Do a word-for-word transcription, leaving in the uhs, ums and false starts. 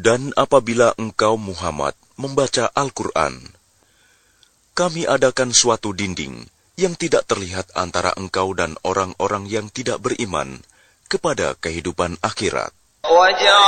Dan apabila engkau Muhammad membaca Al-Quran, kami adakan suatu dinding yang tidak terlihat antara engkau dan orang-orang yang tidak beriman kepada kehidupan akhirat.